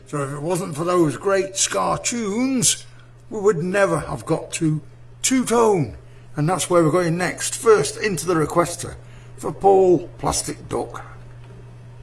So if it wasn't for those great ska tunes, we would never have got to two-tone. And that's where we're going next. First, into the requester for Paul Plastic Duck.